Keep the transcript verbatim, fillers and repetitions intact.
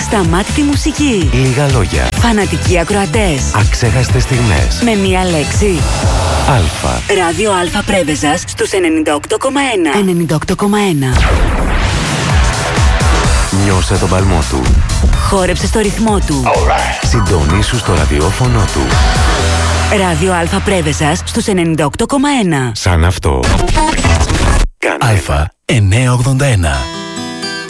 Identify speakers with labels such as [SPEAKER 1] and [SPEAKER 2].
[SPEAKER 1] Ασταμάτητη μουσική.
[SPEAKER 2] Λίγα λόγια.
[SPEAKER 1] Φανατικοί ακροατές.
[SPEAKER 2] Αξέχαστες στιγμές.
[SPEAKER 1] Με μία λέξη.
[SPEAKER 2] Αλφα.
[SPEAKER 1] Ράδιο Αλφα Πρέβεζας στους ενενήντα οκτώ κόμμα ένα. ενενήντα οκτώ κόμμα ένα.
[SPEAKER 2] Νιώσε τον παλμό του.
[SPEAKER 1] Χόρεψε στο ρυθμό του.
[SPEAKER 2] Right. Συντονίσου στο ραδιόφωνο του.
[SPEAKER 1] Ράδιο Αλφα Πρέβεζας στους ενενήντα οκτώ κόμμα ένα.
[SPEAKER 2] Σαν αυτό.
[SPEAKER 3] Αλφα εννιακόσια ογδόντα ένα.